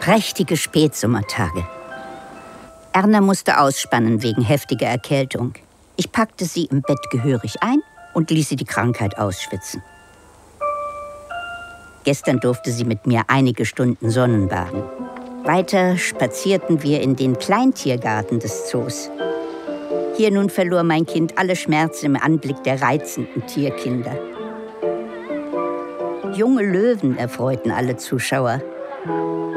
Prächtige Spätsommertage. Erna musste ausspannen wegen heftiger Erkältung. Ich packte sie im Bett gehörig ein und ließ sie die Krankheit ausschwitzen. Gestern durfte sie mit mir einige Stunden Sonnenbaden. Weiter spazierten wir in den Kleintiergarten des Zoos. Hier nun verlor mein Kind alle Schmerzen im Anblick der reizenden Tierkinder. Junge Löwen erfreuten alle Zuschauer.